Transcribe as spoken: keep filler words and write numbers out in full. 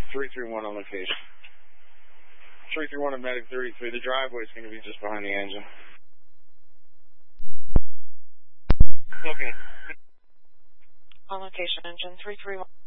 three three one on location. three three one on Medic thirty-three. The driveway is going to be just behind the engine. Okay. On location, engine three three one.